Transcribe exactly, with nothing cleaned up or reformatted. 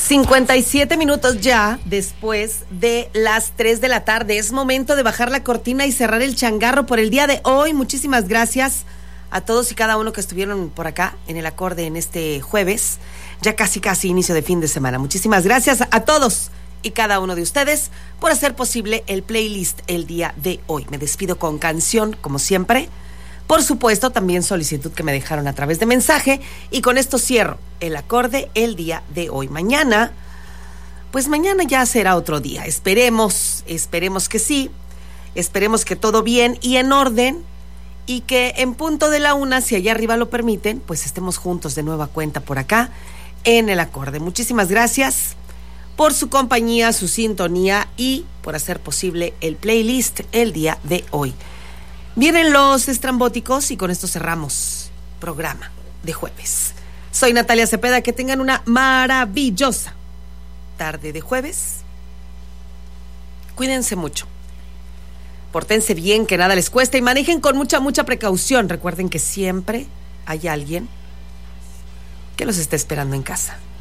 cincuenta y siete minutos ya después de las tres de la tarde. Es momento de bajar la cortina y cerrar el changarro por el día de hoy. Muchísimas gracias a todos y cada uno que estuvieron por acá en el acorde en este jueves, ya casi casi inicio de fin de semana. Muchísimas gracias a todos y cada uno de ustedes por hacer posible el playlist el día de hoy. Me despido con canción, como siempre. Por supuesto, también solicitud que me dejaron a través de mensaje. Y con esto cierro el acorde el día de hoy. Mañana, pues mañana ya será otro día. Esperemos, esperemos que sí. Esperemos que todo bien y en orden. Y que en punto de la una, si allá arriba lo permiten, pues estemos juntos de nueva cuenta por acá en el acorde. Muchísimas gracias por su compañía, su sintonía y por hacer posible el playlist el día de hoy. Vienen los estrambóticos y con esto cerramos programa de jueves. Soy Natalia Cepeda, que tengan una maravillosa tarde de jueves. Cuídense mucho. Pórtense bien, que nada les cueste y manejen con mucha, mucha precaución. Recuerden que siempre hay alguien que los está esperando en casa.